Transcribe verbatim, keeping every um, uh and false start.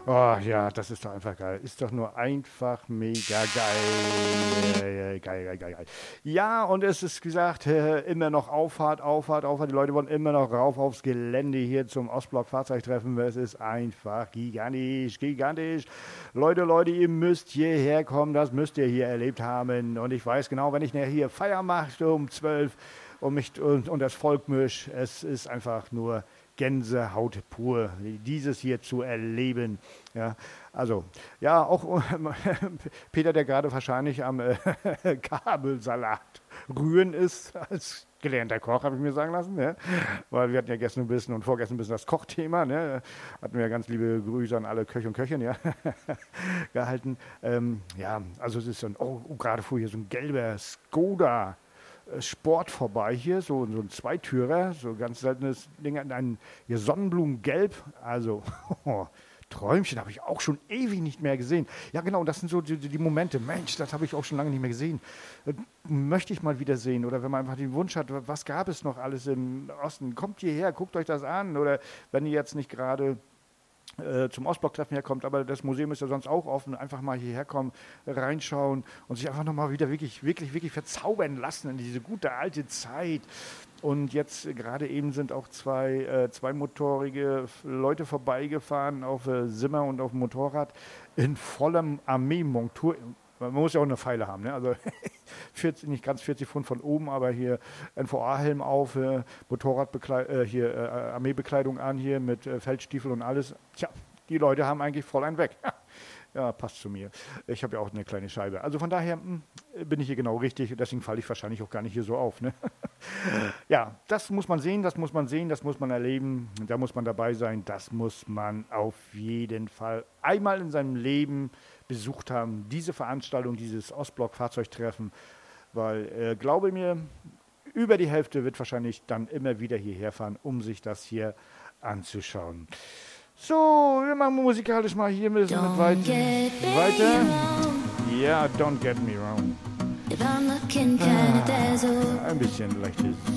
Oh ja, das ist doch einfach geil. Ist doch nur einfach mega geil. Geil, geil, geil, geil. geil. Ja, und es ist gesagt, äh, immer noch Auffahrt, Auffahrt, Auffahrt. Die Leute wollen immer noch rauf aufs Gelände hier zum Ostblock Fahrzeugtreffen. Es ist einfach gigantisch, gigantisch. Leute, Leute, ihr müsst hierher kommen. Das müsst ihr hier erlebt haben. Und ich weiß genau, wenn ich nachher hier Feier mache um zwölf und mich und, und das Volk misch, es ist einfach nur Gänsehaut pur, dieses hier zu erleben. Ja, also, ja, auch Peter, der gerade wahrscheinlich am äh, Kabelsalat rühren ist, als gelernter Koch, habe ich mir sagen lassen, ne? Weil wir hatten ja gestern ein bisschen und vorgestern ein bisschen das Kochthema, ne? Hatten wir ganz liebe Grüße an alle Köche und Köchinnen, ja, gehalten. Ähm, ja, also es ist so ein, oh, oh, gerade fuhr hier so ein gelber Skoda Sport vorbei hier, so, so ein Zweitürer, so ein ganz seltenes Ding, ein hier Sonnenblumengelb, also oh, Träumchen habe ich auch schon ewig nicht mehr gesehen. Ja genau, das sind so die, die Momente, Mensch, das habe ich auch schon lange nicht mehr gesehen. Das möchte ich mal wieder sehen, oder wenn man einfach den Wunsch hat, was gab es noch alles im Osten, kommt hierher, guckt euch das an, oder wenn ihr jetzt nicht gerade Äh, zum Ostblocktreffen herkommt, aber das Museum ist ja sonst auch offen, einfach mal hierher kommen, reinschauen und sich einfach nochmal wieder wirklich, wirklich, wirklich verzaubern lassen in diese gute alte Zeit. Und jetzt äh, gerade eben sind auch zwei äh, zweimotorige Leute vorbeigefahren auf äh, Simmer und auf dem Motorrad in vollem Armeemontur. Man muss ja auch eine Pfeile haben, ne? Also vierzig, nicht ganz vierzig Pfund von oben, aber hier N V A-Helm auf, äh, Motorradbekleidung, äh, hier äh, Armeebekleidung an, hier mit äh, Feldstiefel und alles. Tja, die Leute haben eigentlich voll einen weg. Ja, passt zu mir. Ich habe ja auch eine kleine Scheibe. Also von daher mh, bin ich hier genau richtig. Deswegen falle ich wahrscheinlich auch gar nicht hier so auf. Ne? Ja, das muss man sehen, das muss man sehen, das muss man erleben. Da muss man dabei sein. Das muss man auf jeden Fall einmal in seinem Leben besucht haben. Diese Veranstaltung, dieses Ostblock-Fahrzeugtreffen. Weil, äh, glaube mir, über die Hälfte wird wahrscheinlich dann immer wieder hierher fahren, um sich das hier anzuschauen. So, wir machen musikalisch mal hier ein bisschen mit weiter. Weiter. Ja, Don't Get Me Wrong. Ah, ein bisschen leichtes